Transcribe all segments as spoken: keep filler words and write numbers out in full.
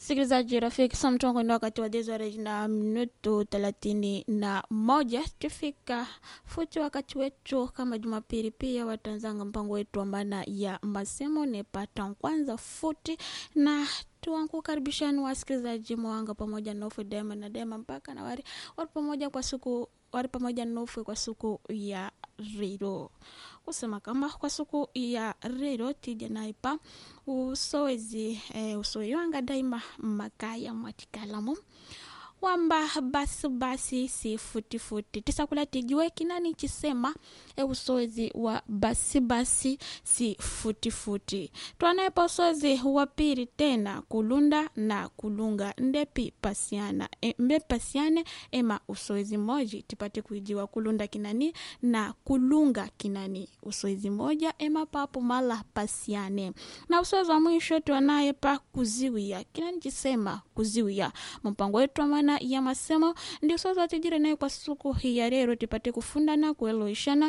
Sikilizaji rafiki, sa mtongo ni wakati wa dezore na minuto thelathini na moja. Tufika futi wakati wetu kama Jumapili pia watanzanga mpango wetu wa maana ya masemo nepata kwanza futi na tuangu karibishani wasikilizaji mwanga pamoja na ufu dema na dema mpaka na wari wari pamoja kwa siku wari pamoja na ufu kwa siku ya riro. Kusema kama kwa siku ya riro tija naipa usowezi e, usowi wanga daima makaya matikalamu wamba basi basi si futi futi tisakula tijue kinani chisema e usowezi wa basi basi si futi futi tuanaepa usowezi wa piri tena kulunda na kulunga ndepi pasiana e, mbe pasiane ema usowezi moji tipate kuijiwa kulunda kinani na kulunga kinani usowezi moja ema papo mala pasiane na usowezi wa mwisho tuanaepa kuziwia kinani chisema kuziwia mpango wetu wa maana ya masemo ndio sasa tijire nayo kwa siku hii ya leo tupate kufundana kueloishana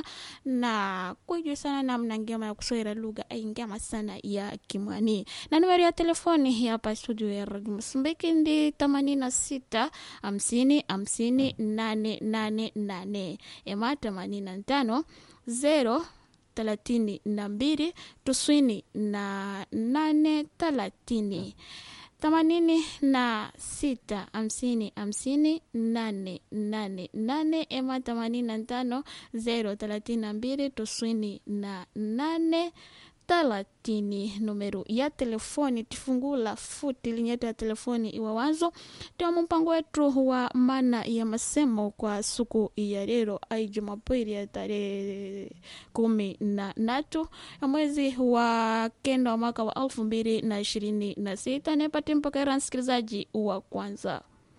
na kujua sana namna ngema ya kuswahili lugha ingema sana ya Kimwani. Na nambari ya telefoni hapa studio ya Radio Msumbiki ndi themanini na sita hamsini hamsini nane nane nane ema themanini na tano zero thelathini na mbili tuswini na nane thelathini themanini na sita hamsini hamsini nane nane nane ema themanini na tano zero thelathini na mbili tuswini na nane thelathini. Numero ya telefoni tifungula futi linyeta ya telefoni iwa wazo tiwa mpango wetu wa maana ya masemo kwa siku ya leo ai Jumapili ya tarehe kumi na natu ya mwezi wa kenda wa mwaka wa elfu mbili na ishirini na sita. Nepate mpokera msikilizaji wa kwanza.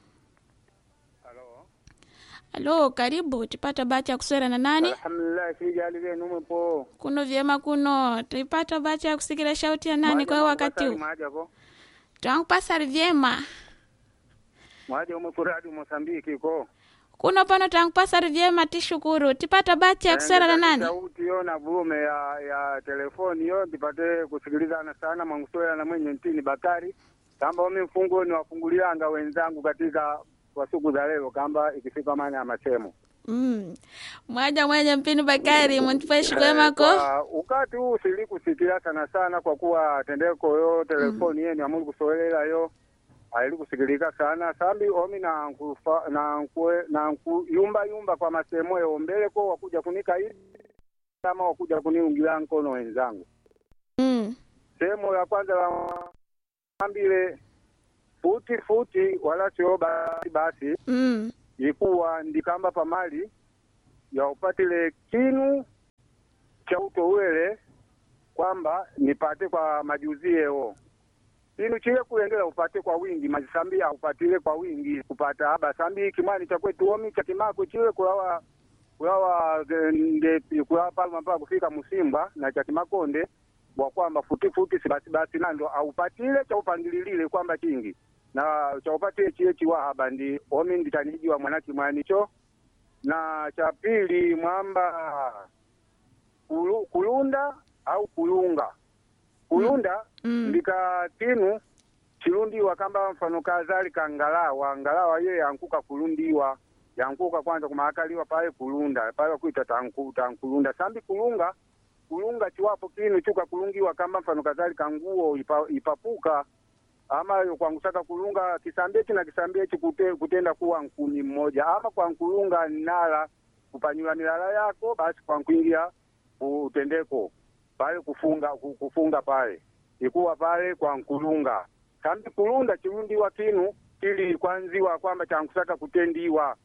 Halo, karibu. Tipata bahati ya kuswera na nani? Alhamdulillah, sijali vya nume po. Kuno vyema kuno. Tipata bahati ya kusikia shauti ya nani kwa wakati huu? Tuangu pasari vyema. Mwaje umefuradi Mozambiki ko. Kuno pano tuangu pasari vyema tishukuru. Tipata bahati ya kuswera na nani? Sauti yo na vume ya, ya telefoni yo. Tipate kusikilizana sana manguswera na mwenye ntini Bakari. Kamba umi mfungo ni wafungulianga wenzangu katika kwa siku za leo kamba ikifika maana ya masemo. Mm. Mwaja mwaja mpini Bakari mwantipeshi kwa mako. Uh, ukati huu siliku sikia sana sana kwa kuwa tendeko yo telefoni mm. yenu ya mungu kusoelela yo haili kusikilika sana sambi omi na nkufa, na nkue, na nku, yumba yumba kwa masemo yo mbele kwa wakuja kunika hili kama wakuja kuniungilia nkono wenzangu. Mm. Semo ya kwanza la ambile futi futi wala sio basi basi mm. ikuwa ndikamba pamali ya upatile kinu cha utowele kwamba nipate kwa majuzieo kinu chile kuendela upate kwa wingi majisambi ya upatile kwa wingi kupata haba sambi kimani cha kwetu omi cha kimako chile kulawa kulawa nde kulawa palma mpaka kufika Musimba na cha kimakonde kwa kwamba futi futi si basi basi nando aupatile cha upangililile kwamba kingi na cha upate chiechi wa haba ndi omi nditaniji wa mwanaki mwanicho na cha pili mwamba kulu, kulunda au kulunga kulunda mm. ndika tinu chilundiwa kamba mfano kazali kangalawa angalawa ye yankuka kulundiwa yankuka kwanza kumakaliwa pale kulunda pale kuita tanku tankulunda sambi kulunga kulunga chiwapo kinu chuka kulungiwa kamba mfano kazali kanguo ipa, ipapuka ama kwa ngusaka kulunga kisambiechi na kisambiechi kute, kutenda kuwa nkuni mmoja ama kwa nkulunga nala kupanyula milala yako basi kwa nkuingia utendeko pale kufunga kufunga pale ikuwa pale kwa nkulunga sambi kulunda chilundiwa kinu kili kwanziwa kwamba chankusaka kutendiwa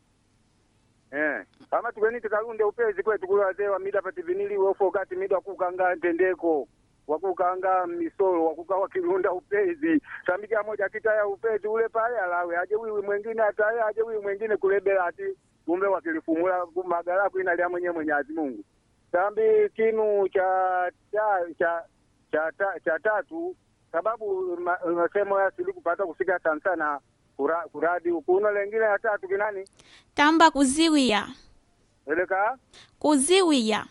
eh kama tukeni tukalunde upezi kwetu kule wazee wa mida pativinili wofo kati mida kukanga tendeko wakukanga misoro wakukawa kilunda upezi sambika moja kitaya upezi ule pale alawe aje wiwi mwingine ataya aje wiwi mwingine kulebela ati kumbe wakilifumula magala kuina lia mwenye Mwenyezi Mungu sambi kinu cha cha cha cha, cha, cha tatu sababu nasemo ya sili kupata kusika sana na kura, kuradi ukuno lengine ya tatu kinani tamba kuziwia eleka kuziwia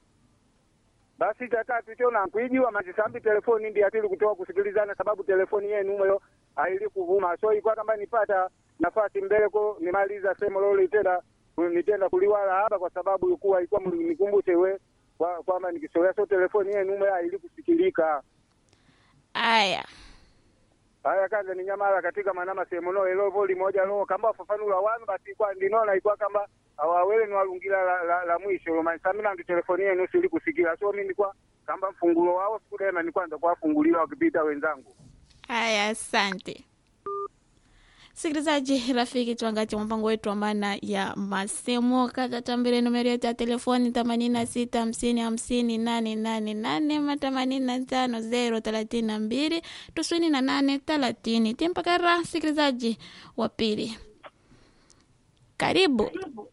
basi tata tucho na kuijiwa majisambi telefoni ndi atili kutoka kusikilizana sababu telefoni yenu mweyo aili kuvuma. So ilikuwa kama nipata nafasi mbele ko nimaliza sema lolo tena nitenda kuliwala hapa kwa sababu ilikuwa ilikuwa nikumbushe we kwa kwamba nikisoea so telefoni yenu nume ili kusikilika. Aya. Aya kaza ni nyamala katika manama sehemu no elo voli moja no kamba fafanula wanu basi kwa ndinona ilikuwa kama awawele ni walungira la, la, la mwisho lo mansamina ndio telefoni yenu ili kusikila. So mimi nilikuwa kamba mfungulo wao sikuda na nilikuwa ndo kwa funguliwa wakipita wenzangu. Aya, asante. Sikilizaji rafiki, tuangache mpango wetu wa maana ya masemo. Kata tambire numero yetu ya telefoni themanini na sita hamsini hamsini nane nane nane ama themanini na tano zero thelathini na mbili tisini na nane thelathini. Timpakara sikilizaji wa pili. Karibu.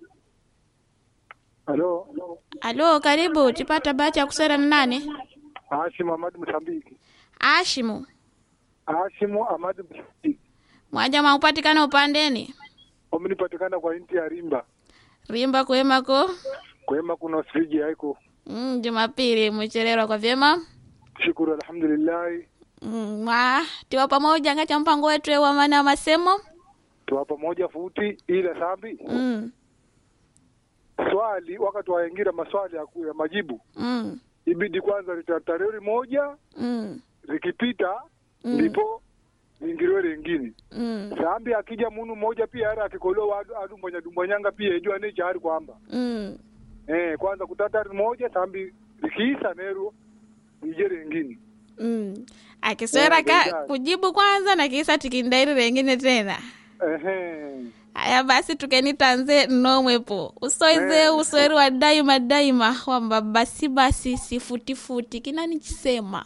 Halo. Halo, karibu. Tipata bahati ya kusera na nani? Hashim Ahmad Msambiki. Hashimu. Hashim Ahmad Msambiki. Mwajama upatikana upandeni? Omnipatikana kwa inti ya Rimba. Rimba kwema ko? Kwema kuna usifiji haiko. Mm, Jumapili mchelero kwa vyema? Shukuru alhamdulillah. Mm, ma, tiwa pamoja ngacha mpango wetu wa maana masemo? Tuwa pamoja futi ila sambi. Mm. Swali wakati waingira maswali ya, ya majibu. Mm. Ibidi kwanza litatareri moja. Mm. Rikipita Mm. ndipo ingiriwe lingine. Mm. Sambi akija munu moja pia ara akikoloa adu, adu mwenye dumbanyanga pia ijua ni chari kwamba. Mm. Eh kwanza kutatari moja sambi rikiisa neru ijere lingine. Mm. Akiswera ka kujibu kwanza na kisa tikindairi lingine tena. Ehe. Aya basi tukeni tanze nomwepo. Usoize eh. Usweri wa daima daima kwamba basi basi sifutifuti kinani chisema.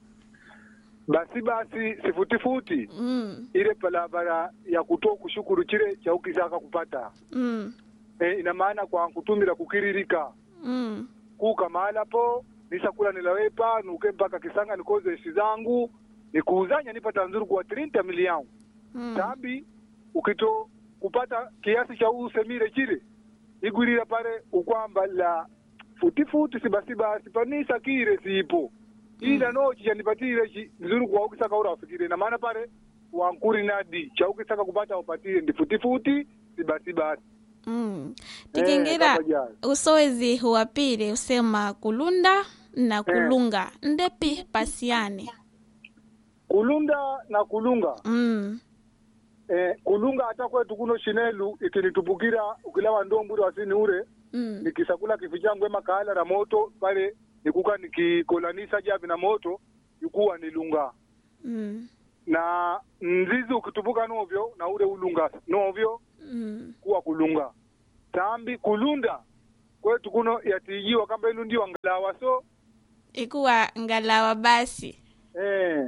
Basi basi sifutifuti. Mm. Ile palabara ya kutoa kushukuru chile cha ukisaka kupata. Mm. Eh ina maana kwa kutumira kukiririka. Mm. Kuka mahala po nisakula nilawepa nuke mpaka kisanga nikoze ishi zangu nikuuzanya nipata nzuri kwa thelathini milioni. Mm. Sabi ukito kupata kiasi cha usemire chile igurira pale ukwamba la futi futi sibasi basi panisa kire sipo. Ila mm. no chicha nipatire chi nzuri kwa ukisaka ura ufikire na maana pale wankuri nadi cha ukisaka kupata upatire ndi futi futi sibasi basi. Mm. Tikingira eh, usowezi wa pili usema kulunda na kulunga. Eh. Ndepi pasiane. Kulunda na kulunga. Mm. Eh, kulunga hata kwetu kuno shinelu ikinitupukira ukilawa ndomburi wasini ure. Mm. Nikisakula kifichangu ema kahala na moto pale nikuka nikikolanisa javi na moto yukuwa nilunga. Mm. Na nzizi ukitupuka novyo na ure ulunga novyo. Mm. Kuwa kulunga. Tambi kulunda kwetu kuno yatijiwa kamba ilu ndiwa ngalawa so ikuwa ngalawa basi. Eh.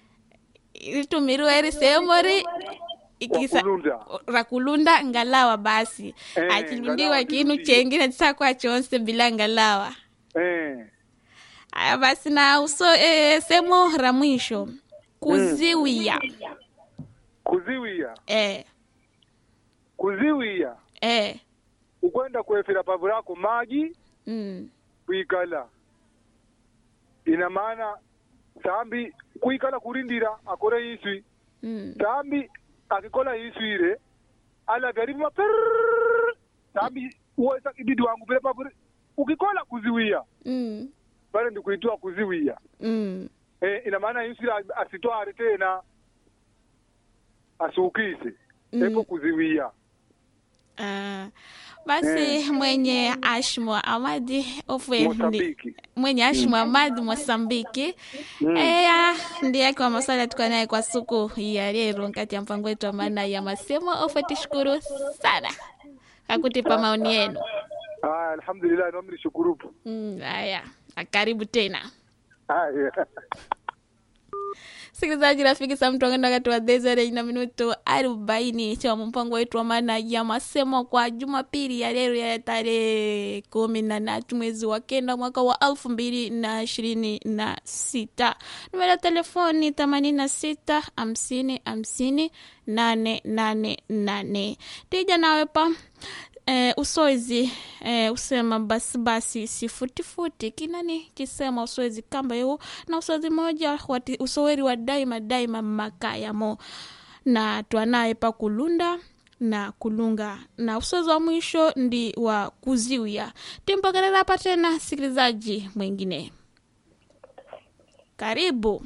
Itumiru eri semori ikisa rakulunda ngalawa basi. Eh, achilundiwa kinu chengine tsakwa chonse bila ngalawa. Eh. Aya basi na uso eh, semo ramwisho kuziwia. Mm. Kuziwia. Eh. Kuziwia. Eh. Ukwenda kuefira pavurako maji. Mm. Kuikala. Ina maana sambi kuikala kurindira akore iswi. Mm. Sambi akikola iswi ile ala garibu maper. Sambi uweza ibidi wangu bila pavuri. Ukikola kuziwia. Mm. Pale ndi kuitua kuziwia. Mm. Eh, ina maana iswi asitoa tena asukise. Mm. Epo kuziwia. Uh, basi eh. Mwenye Hashim Ahmad ofwendi mwenye Hashim Ahmad Msambiki mm. Eh ndiye kwa masala tuko naye kwa siku ya leo kati ya mpango wetu wa maana ya masemo ofeti. Shukuru sana akutipa maoni yenu. Ah, alhamdulillah naomba nishukuru. Mm, haya karibu tena. Haya. Sikilizaji rafiki sa mtu angenda wakati wa desere na minuto arobaini cha mpango wetu wa maana ya masemo kwa Jumapili ya leo ya tarehe kumi na tatu mwezi wa kenda mwaka wa elfu mbili na ishirini na sita. Numero telefoni themanini na sita hamsini hamsini nane nane nane. Tija nawe pa Eh, usoezi eh, usema basi basi sifutifuti kinani kisema usoezi kamba yu na usoezi moja wati, usoweri wa daima daima makaya mo na twanaye pa kulunda na kulunga, na usozo wa mwisho ndi wa kuziwia. Timpokelera hapa tena sikilizaji mwingine. Karibu.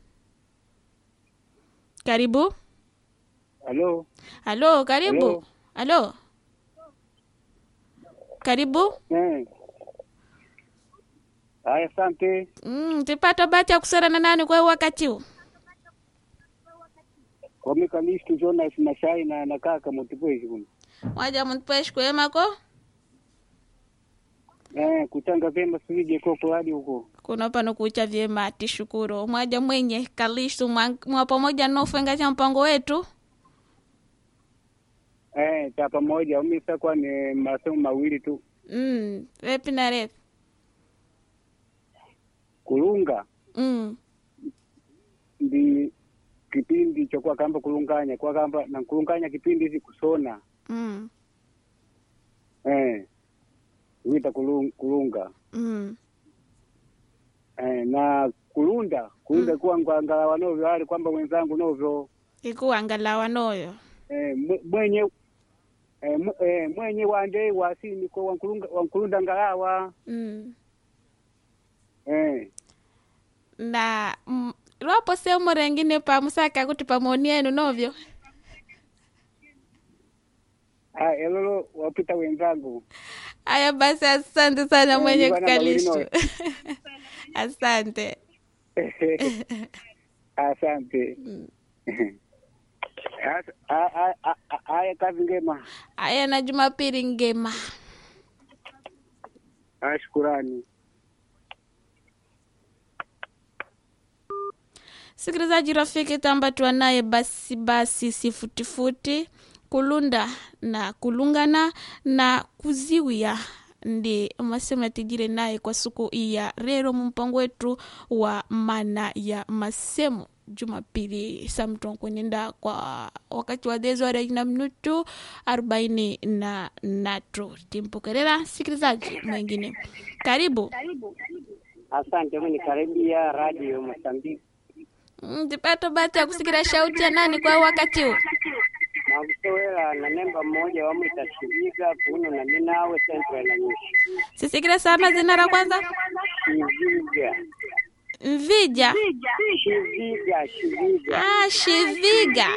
Karibu. Halo. Halo, karibu. Halo. Karibu. Eh. Haya, asante. Mm, tipata bahati ya kusera na nani kwa wakati huu? Kwa mekanisti Jonas na Shai na na kaka Mutipweshi kuna. Waja Mutipweshi kwa mako? Eh, kutanga vyema sije koko hadi huko. Kuna pano kucha vyema, tishukuru. Mwaja mwenye kalistu mwa pamoja na ufenga cha mpango wetu. Eh, ta pamoja umisa kwa ni masomo mawili tu. Mm, repi na repi. Kulunga. Mm. Ndi kipindi cha kwa kamba kulunganya, kwa kamba na kulunganya kipindi hizi kusona. Mm. Eh. Wita kulung, kulunga. Mm. Eh, na kulunda, kulunda mm. Kuwa ngalawa novyo hali kwamba wenzangu novyo. Ikuwa ngalawa noyo. Eh, mwenye eh, eh, mwenye wande wasini kwa wankulunga wankulunda ngalawa. Mm. Eh. Na mm, lwapo sehemu rengine pa musaka kuti pamoni yenu novyo. Ah, elolo wapita wenzangu. Aya basi, asante sana mwenye kukalishu. Asante. Asante. Aya, kazi ngema. Aya, na Jumapili ngema. Aya, shukurani. Sikilizaji rafiki, tamba tuanaye basi basi sifutifuti, kulunda na kulungana na kuziwia ndi masemo ya tijire naye kwa siku ya rero mpango wetu wa mana ya masemo Jumapili samton kwenenda kwa wakati wa dezo na minutu arobaini na natu. Timpokelera sikilizaji mwingine. Karibu. Asante, mimi karibia radio Mozambique. Ndipato bata ya kusikira shauti ya nani kwa wakati huu? Makusowela na nemba mmoja wa mwita Shiviga kuno na minawe central na nyishi. Sisikira sana zina la kwanza? Shiviga. Mvija? Shiviga, Shiviga. Ah, Shiviga.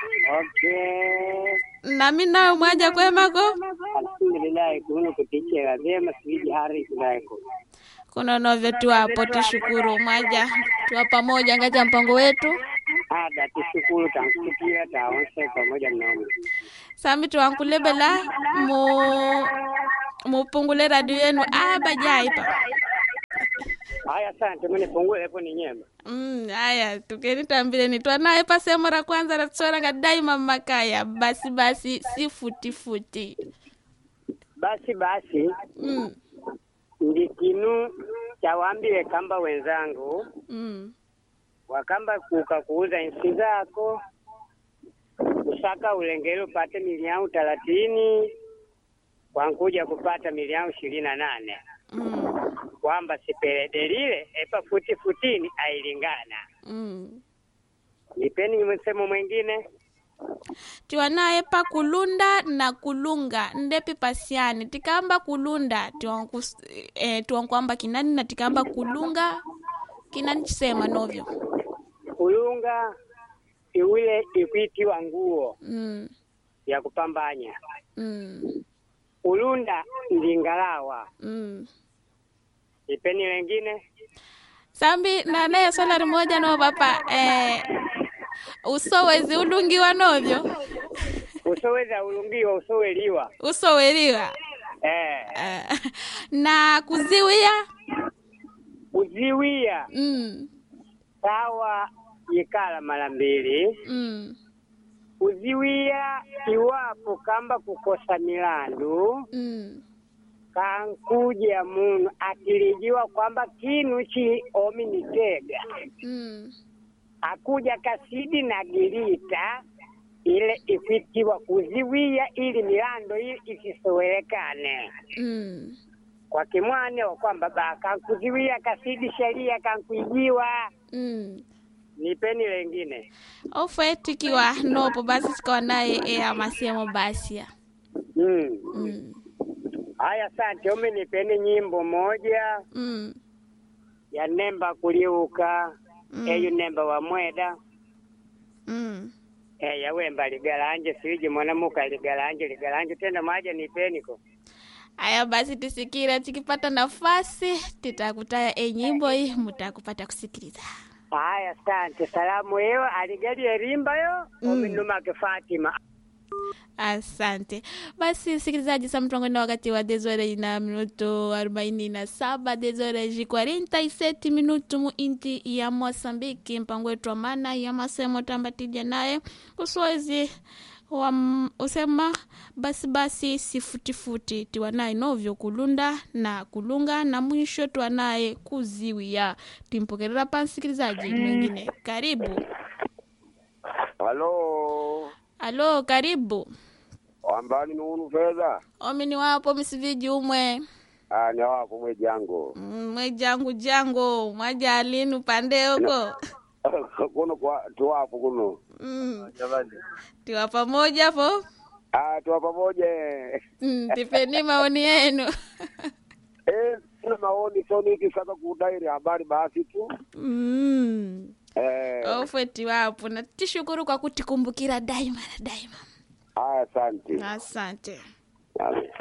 Okay. Na minawe mwaja kwa mako? Alhamdulillah, kuno kutichela vyema siviji hari kulaiko. Kuna novyo tu hapo, tushukuru mwaja. Tuwa pamoja ngaja mpango wetu. Ada tushukuru tankutia taonse pamoja mnomu. Sami tuwankulebela mu mupungule radio yenu aba jaipa. Haya, asante, mwenye pungule hapo ni nyema. Mm, haya, tukeni tambile ni tuanaye pa sehemu la kwanza la tsora nga daima makaya. Basi basi si futi futi. Basi basi. Mm. Ndikinu chawambile kamba wenzangu. Mm. Wakamba kuka kuuza insi zako. Usaka ulengelo upate milioni thelathini. Wankuja kupata milioni ishirini na nane. Mm. Kwamba siperedelile epa futi futini ailingana. Mm. Nipeni msemo mwingine. Tuanaye pa kulunda na kulunga ndepi pasiani. Tikamba kulunda tuanku eh, tuankwamba kinani na tikamba kulunga kinani chisema novyo. Kulunga iwile ikuitiwa nguo. Mm. Ya kupambanya. Mm. Kulunda ndingalawa. Mm. Ipeni wengine. Sambi na naye swala moja no papa eh usowezi ulungiwa novyo. Usoweza ulungiwa usoweliwa. Usoweliwa. Eh. Uh, na kuziwia. Kuziwia. Mm. Sawa yikala mara mbili. Mm. Kuziwia iwapo kamba kukosa milandu. Mm. Kankuja munu akilijiwa kwamba kinu chi ominitega. Mm. Akuja kasidi na girita ile ifitiwa kuziwia ili milando ili isisowelekane. Mm. Kwa kimwane wa kwamba baka kuziwia kasidi sheria kankuijiwa. Mm. nipeni lengine. Ofeti kiwa nopo basi sikawa naye ea masemo basi. Mm. Mm. Haya, asante. Ome nipeni nyimbo moja. Mm. Ya nemba kuliuka. Mm. Eyu nemba wa mweda. Mm. Eh, ya wemba ligalanje siji mwana muka ligalanje ligalanje tena maja nipeni ko. Aya basi tusikira, tukipata nafasi tutakutaya e nyimbo hii mutakupata kusikiliza. Haya, asante. Salamu hiyo aligali erimba yo mm. Ominuma ke Fatima. Asante. Basi sikilizaji, samtongo na wakati wa dezore na minuto arobaini na saba, dezore ji quarenta e sete minuto mu inti ya Mozambique. Mpango wetu wa maana ya masemo tambatija naye uswezi wa usema basi basi sifutifuti tiwanaye novyo kulunda na kulunga na mwisho tuwanaye kuziwia. Timpokerera pa msikilizaji mwingine. Karibu. Halo. Halo, karibu. Wambani nunu fedha. Omi ni wapo misiviji umwe. Ah, ni wapo mwe jango. Mm, mwe jangu jango. Mwaja alinu pande huko. Kuno kwa tuwapo kuno. Mm. Tiwa pamoja po? Ah, tuwa pamoja. Mm, tipeni maoni yenu. Eh, kuna maoni soni kisaka kudairi habari basi tu. Mm. Eh. Ofeti wapo. Na tishukuru kwa kutikumbukira daima na daima. Ah, asante. Asante. Amen.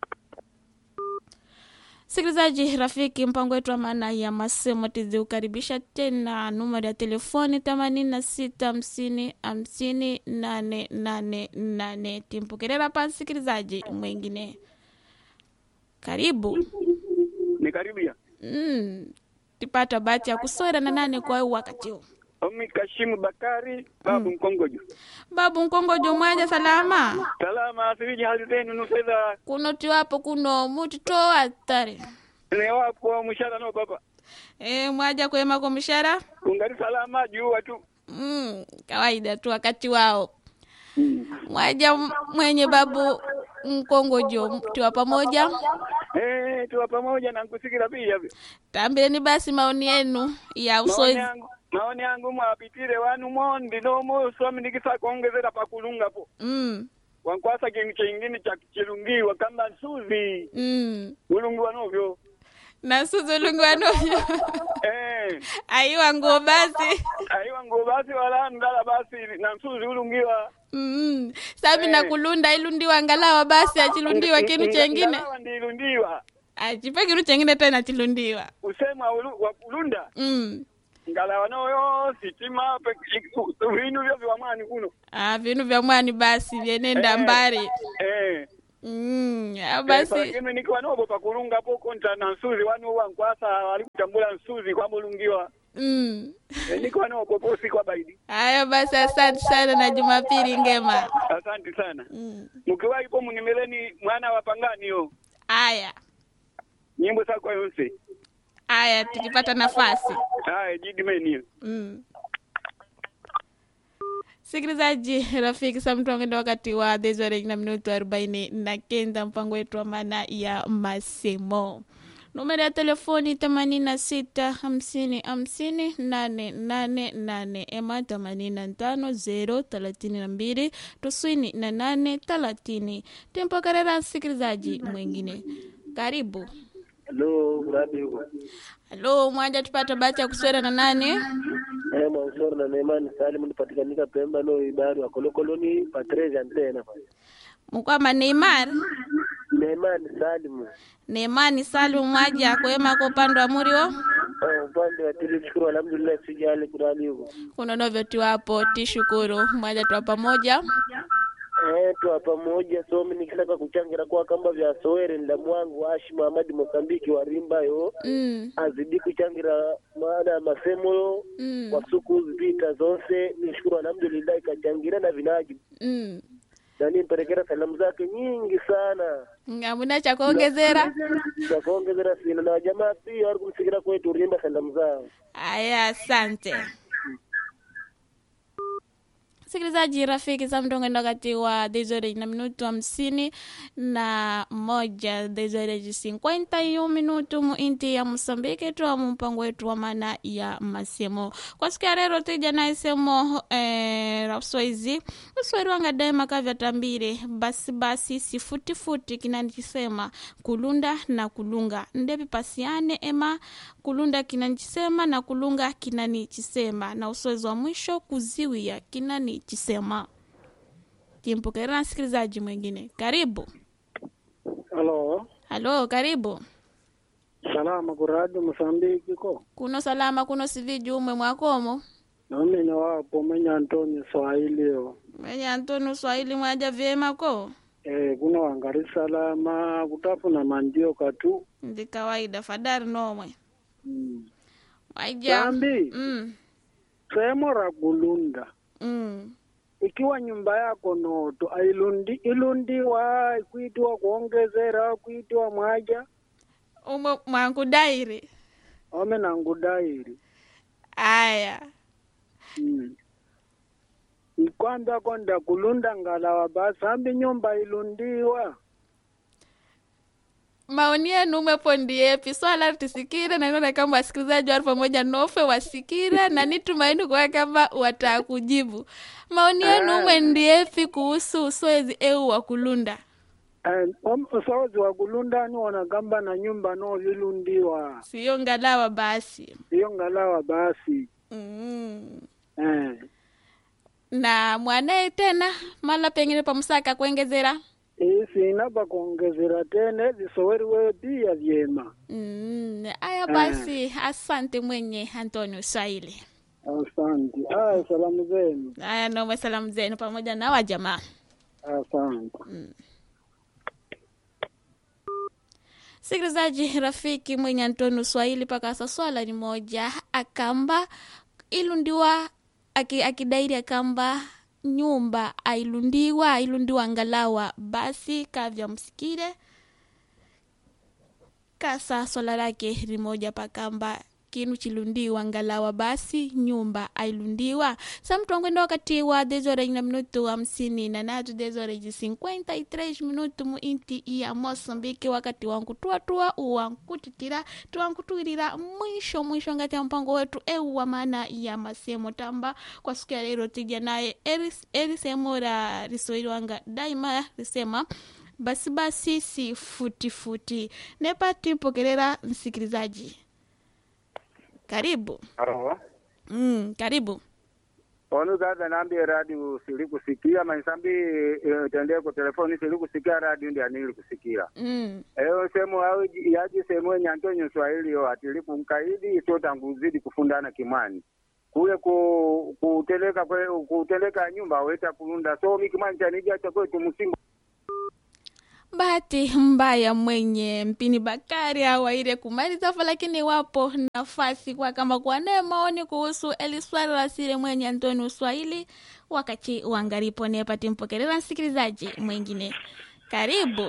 Sikilizaji rafiki, mpango wetu wa maana ya masemo tizi ukaribisha tena numero ya telefoni themanini na sita hamsini hamsini nane nane nane. Timpokerera pa sikilizaji mwingine. Karibu. Ni karibia. Mm. Tipata bahati ya kusora na nane kwa wakati huu. Omi Kashimu Bakari, babu mm. Mkongojo. Babu Mkongojo mwaja salama. Salama, asiriji hali zenu nufedha. Kuno tiwapo kuno mutito atare. Ne wapo mshara no baba. Eh, mwaja kwema kwa mshara? Ungari salama juu watu. Mm, kawaida tu wakati wao. Mm. Mwaja mwenye babu Mkongojo tiwa pamoja. Eh, tuwa pamoja na nkusikira pia. Tambeni basi maoni yenu ya usoezi. Maoni yangu mwapitire wanu mondi no mo somi nikisa kuongezera pa kulunga po. Mm. Wankwasa kingi chingine cha chirungiwa kama suzi. Mm. Ulungiwa novyo. Na suzi ulungiwa novyo. Eh. Aiwa nguo basi. Aiwa nguo basi wala ndala basi na suzi ulungiwa. Mm. Sabi eh. Na kulunda ilundiwa ngalawa basi achilundiwa kinu chengine. Ngalawa ndilundiwa. Achipa kinu chengine tena chilundiwa. Usema wa kulunda. Mm. Ngalawa noyo sitima pe vinu vya vya mwani kuno. Ah, vinu vya mwani basi vienenda eh, mbari. Eh. Mm, basi. Eh, kimi nikiwa nobo pa kulunga po konta na nsuzi wanu wankwasa walikutambula nsuzi kwa mulungiwa. Mm. Eh, nikiwa nobo po si kwa baidi. Haya basi, asante sana na Jumapili ngema. Asante sana. Mm. Mkiwa ipo munimeleni mwana wa Pangani yo. Haya. Nyimbo zako yonse. Aya, tukipata nafasi. Aya, jidimeni. Mm. Sikilizaji rafiki, samtuangenda wakati wa dezore na minuto arobaini na kenda, mpango wetu wa maana ya masemo. Numero ya telefoni themanini na sita hamsini hamsini nane nane nane ema themanini na tano zero thelathini na mbili tisini na nane thelathini. Tempo karera sikilizaji mwingine. Karibu. Hello, mradi huko. Hello, mwaja tupata bahati ya kuswera na nani? Eh, mwausoro na Neemani Salimu nipatikanika Pemba no ibari wa kolokoloni patrezi antena. Mkwama Neymar? Neemani Salimu. Neemani Salimu mwaja kwema kwa upande wa muri wo? Eh, upande wa tili shukuru alhamdulillah sijali kurali huko. Kuna novyo tiwapo tishukuru mwaja tuwa pamoja? Eh, tuwa pamoja somi nikisaka kuchangira kwa kamba vya Soere nda mwangu Hashim Ahmad Mokambiki wa Rimba yo. Mm. Azidi kuchangira maana masemo yo. Mm. Kwa suku zipita zonse nishukuru alhamdulillah ikachangira na vinaji. Mm. Nani mpelekera salamu zake nyingi sana. Ngamuna cha kuongezera? Cha kuongezera sina na jamaa pia wali kumsikia kwetu Rimba salamu zao. Aya, asante. Sikilizaji rafiki za mtongo wakati wa dezore na minutu hamsini na moja dezore cinquenta e um minutu mu inti ya Mosambiki tuwa mpango wetu wa maana ya masemo. Kwa siku ya leo tija na isemo eh, rapsoizi uswari wanga daima kavya tambire basi basi sifuti futi kinanichisema kulunda na kulunga ndepi pasiane ema kulunda kinanichisema na kulunga kinanichisema na uswezi wa mwisho kuziwia kinani chisema. Timpokera msikilizaji mwingine. Karibu. Halo. Halo, karibu. Salama kuradi Mosambiki ko. Kuno salama kuno siviji umwe mwakomo. Nami na wapo mwenye Antonio Swahili yo. Mwenye Antonio Swahili mwaja vyema ko. Eh, kuna wangari salama kutafu na mandio katu. Ndi kawaida fadari nomwe. Mm. Waija. Sambi. Mm. Semo ra kulunda. Mm. Ikiwa nyumba yako noto ailundi ilundiwa kuitwa kuongezera kuitwa mwaja Umo mwangu dairi. ome nangu dairi. Aya. Mm. Ikwanda konda kulunda ngalawa basi ambi nyumba ilundiwa. Maoni yenu umepondiepi swala tusikire na niona kama wasikilizaji watu pamoja nofe wasikire na nitumaini kwa kama watakujibu. Maoni yenu umendiepi kuhusu uswezi eu wa kulunda? Eh, um, uswezi wa kulunda ni wanagamba na nyumba no zilundiwa. Siyo ngalawa basi. Siyo ngalawa basi. Mm. Eh. Na mwanae tena mala pengine pamusaka kuongezera? Isi inaba kuongezera tena zisoweri wewe pia vyema. Mm. Aya basi eh. Asante mwenye Antonio Swahili. Asante. Aya salamu zenu. Aya nome salamu zenu pamoja na wajamaa. Asante. Mm. Sikilizaji rafiki mwenye Antonio Swahili paka swala ni moja akamba ilundiwa aki, akidairi akamba nyumba ailundiwa ailundiwa ngalawa basi kavya msikire kasa swala lake ni moja pakamba kinu chilundiwa ngalawa basi nyumba ailundiwa. Samtu ngwenda wakati wa dezore na minutu hamsini na natu dezore cinquenta e três minutu mu inti ya Mosambiki wakati wangu tuwa tuwa uwankutitira tuwankutuirira mwisho mwisho ngati ya mpango wetu eu wa maana ya masemo tamba kwa siku ya leo tija naye eris erisemo la risoiri wanga daima risema basi basi si futi futi nepati mpokelera msikilizaji. Karibu. Halo. Mm, karibu. Onu gaza nambi radio sili kusikia maisambi e, tendea kwa telefoni sili kusikia radio ndi anili kusikia. Mm. Eyo semu au yaji semu Antonio Swahili yo atilipu mkaidi itota nguzidi kufundana kimani. Kuye ku kuteleka kwe kuteleka nyumba weta kulunda so mikimani chanija chakwe tumusimbo. Bahati mbaya mwenye Mpini Bakari awaire kumaliza fa, lakini wapo nafasi kwa kama kwa nae maoni kuhusu eliswari la siri mwenye Antonio Swahili wakati wangaripo nepati mpokelera msikilizaji mwingine. Karibu.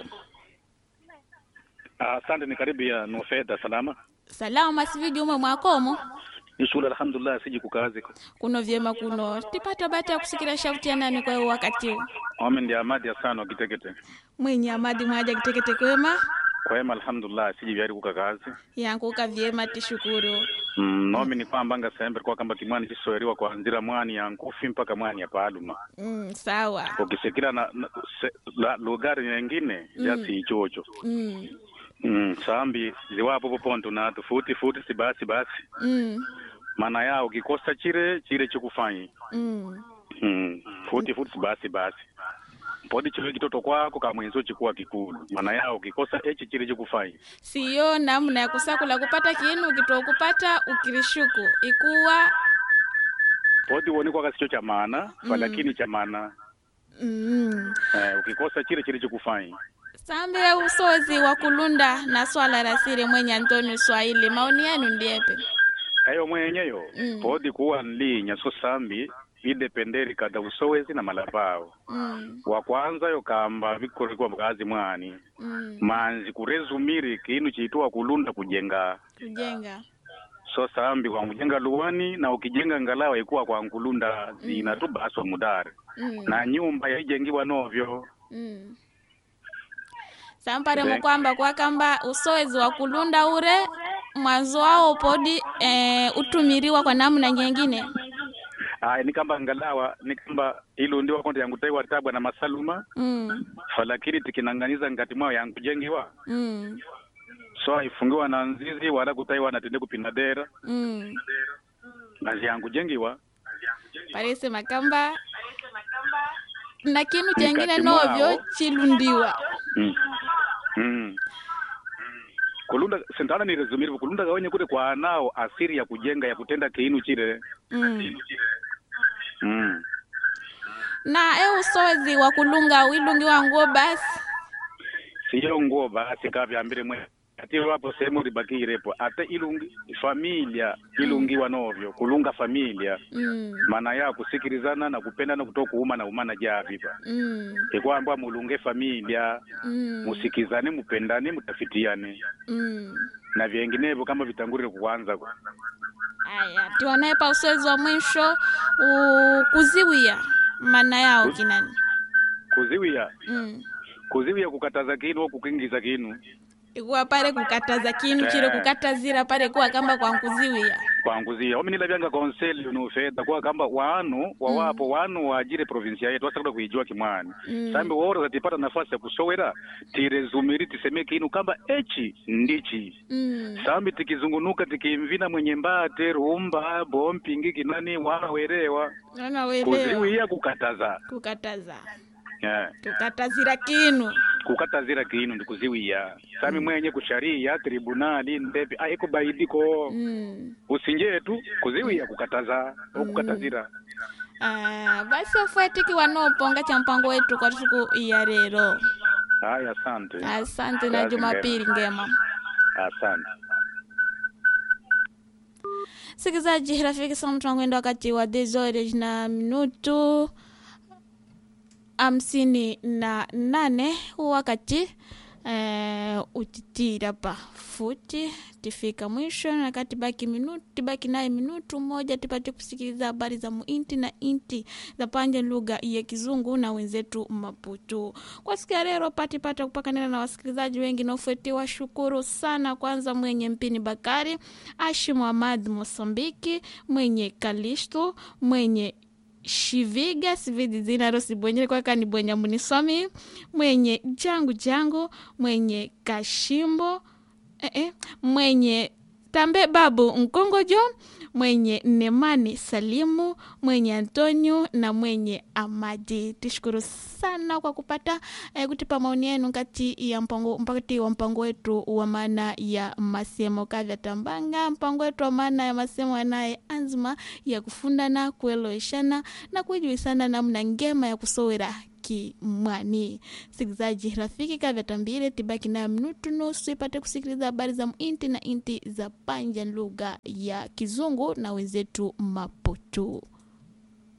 Asante uh, ni karibu ya Nufeda salama. Salama siviji ume mwakomo. Nishukuru alhamdulillah siji kukazi. Kuno vyema kuno. Tipata bata ya kusikira shauti ya nani kwa wakati huu. Ome ndi Amadi ya sana kitekete. Mwenye Amadi mwaja kitekete kwema. Kwema alhamdulillah siji vyari kukakazi. Yangu ukavyema tishukuru. Mm, nomi ni kwamba nga sembe kwa kamba kimwani chisoeriwa kwa nzira mwani ya nkufi mpaka mwani ya paaluma. Mm, sawa. Ukisikira na, na se, la, lugari nyingine mm. Yasi ichocho. Mm. Mm, sambi ziwapo poponto na tufuti futi si basi basi. Mm. Mana yao ukikosa chire chire chikufanyi. Mm. Mm, futi futi si basi basi. Podi chile kitoto kwako kama mwenzo chikuwa kikulu. Mana yao ukikosa echi chire chikufanyi. Siyo namna ya kusakula kupata kinu ukitoa kupata ukirishuku. Ikuwa podi uoni kwa kasicho cha maana, mm. Lakini cha maana. Mm. Eh, ukikosa chire chire chikufanyi. Sambe usozi wa kulunda na swala la siri mwenye Antonio Swahili. Maoni yenu ndiepe? Ayo mwenyeyo. Mm. Podi kuwa nlinya so sambi idependeri kada usowezi na malapao. Mm. Wa kwanza yo kamba vikori kwa mkazi mwani. Mm. Manzi kurezumiri kinu chitua kulunda kujenga. Kujenga. so sambi kwa mjenga luwani na ukijenga ngalawa ikuwa kwa nkulunda zina tu baso mudare mm. na nyumba yaijengiwa novyo mm. Sampare mukwamba kwa kamba usowezi wa kulunda ure mwanzo wao podi e, utumiriwa kwa namna nyingine. Ah, ni kamba ngalawa ni kamba ilo ndio konde yangu taiwa tabwa na masaluma mm. falakiri tikinanganiza ngati mwao yangu jengiwa mm. so ifungiwa na nzizi wala kutaiwa na tende kupinadera mm. na yangu jengiwa parese makamba na kinu chengine novyo chilundiwa mm. Mm. Kulunda sentana ni rezumiri kulunda gawenye kule kwa nao asiri ya kujenga ya kutenda kiinu chile mm. mm. na e usowezi wa kulunga wilungi wa nguo basi siyo nguo basi kabya ambire mwe ati wapo sehemu libakirepo ate ilungi familia ilungiwa novyo kulunga familia mm. maana ya kusikirizana na kupenda na kutoka kuuma na umana javipa mm. ikwamba mulunge familia mm. musikizane mupendane mutafitiane mm. na vinginevyo kama vitangurire kuanza kwa aya tuone pa uswezi wa mwisho kuziwia maana yao kinani kuziwia mm. kuziwia kukataza kinu au kukingiza kinu ikuwa pale kukataza kinu chile kukatazira pale kuwa kamba kwa nkuziwia kwa nkuzia omi nila byanga konseli unufeda kuwa kamba wanu wawapo mm. wanu wajire provinsia yetu wasa kuda kuijua kimwani mm. sambi woro zatipata nafasi ya kusowera tirezumiri tiseme kinu kamba echi ndichi mm. sambi tikizungunuka tikimvina mwenye mbate rumba bompingi kinani wana werewa wana werewa kuziwia kukataza kukataza yeah. kukatazira kinu kukatazira kinu ndikuziwia sami mm. mwenye kusharia tribunali ndepi aiko baidiko mm. usinje tu kuziwia kukataza mm. kukatazira ah basi ofuatiki wanoponga cha mpango wetu kwa siku ya leo. Haya, asante asante na Jumapili ngema. Asante sikizaji rafiki sana tunakwenda wakati wa desore na minutu hamsini na nane wakati uh, utitira pa futi tifika mwisho na kati baki minuti baki naye minutu moja tupate kusikiliza habari za muinti na inti za panja lugha ya Kizungu na wenzetu Maputo. Kwa siku ya leo pati pata kupakanana na wasikilizaji wengi na ufuatiwa shukuru sana kwanza mwenye Mpini Bakari, Ashi Muhammad Mosambiki, mwenye Kalisto, mwenye Shiviga sividi zina rosi bwenyele kwa kani bwenya munisomi, mwenye jangu jangu, mwenye Kashimbo, eh, eh, mwenye Tambe Babu Nkongojo, mwenye Nemani Salimu, mwenye Antonio na mwenye Amadi. Tishukuru sana kwa kupata eh, kutipa maoni yenu kati ya mpango mpakati wa mpango wetu wa maana ya masemo kadha tambanga, mpango wetu wa maana ya masemo yanaye anzima ya kufundana, kueloeshana na kujuisana namna ngema ya kusowera kimwani. Sikizaji rafiki kadha tambile tibaki na minutu nusu ipate kusikiliza habari za inti na inti za panja lugha ya Kizungu na wenzetu Maputo.